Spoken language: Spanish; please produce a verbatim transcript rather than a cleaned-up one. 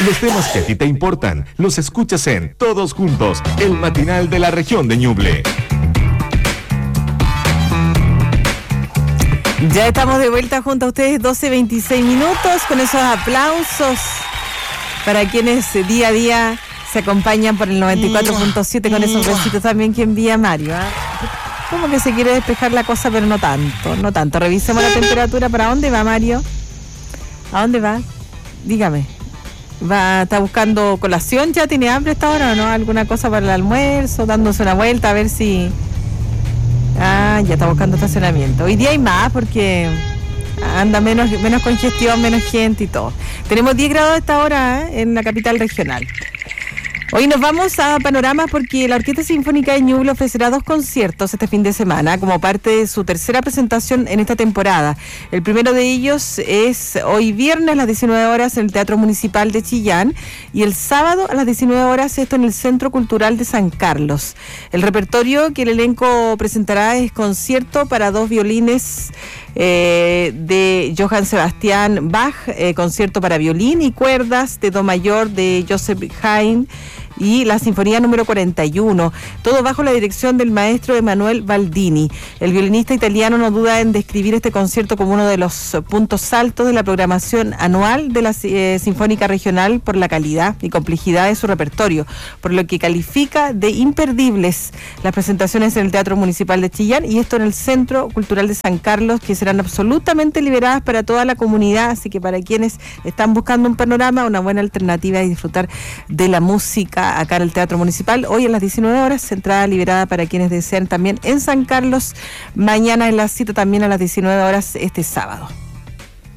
Los temas que a ti te importan los escuchas en Todos Juntos, el matinal de la región de Ñuble. Ya estamos de vuelta junto a ustedes, doce veintiséis minutos, con esos aplausos para quienes día a día se acompañan por el noventa y cuatro punto siete, con esos besitos también que envía Mario. ¿eh? Como que se quiere despejar la cosa, pero no tanto, no tanto. Revisemos la temperatura. ¿Para dónde va, Mario? ¿A dónde va? Dígame. Va, ¿está buscando colación? ¿Ya tiene hambre esta hora o no? ¿Alguna cosa para el almuerzo? Dándose una vuelta a ver si... Ah, ya está buscando estacionamiento. Hoy día hay más porque anda menos, menos congestión, menos gente y todo. Tenemos diez grados a esta hora, ¿eh? En la capital regional. Hoy nos vamos a Panorama porque la Orquesta Sinfónica de Ñuble ofrecerá dos conciertos este fin de semana como parte de su tercera presentación en esta temporada. El primero de ellos es hoy viernes a las diecinueve horas en el Teatro Municipal de Chillán y el sábado a las diecinueve horas esto en el Centro Cultural de San Carlos. El repertorio que el elenco presentará es concierto para dos violines eh, de Johann Sebastian Bach, eh, concierto para violín y cuerdas de do mayor de Joseph Haydn, y la Sinfonía número cuarenta y uno, todo bajo la dirección del maestro Emanuele Baldini. El violinista italiano no duda en describir este concierto como uno de los puntos altos de la programación anual de la eh, Sinfónica Regional por la calidad y complejidad de su repertorio, por lo que califica de imperdibles las presentaciones en el Teatro Municipal de Chillán y esto en el Centro Cultural de San Carlos, que serán absolutamente liberadas para toda la comunidad, así que para quienes están buscando un panorama, una buena alternativa y disfrutar de la música acá en el Teatro Municipal. Hoy a las diecinueve horas, entrada liberada para quienes desean también en San Carlos. Mañana en la cita también a las diecinueve horas este sábado.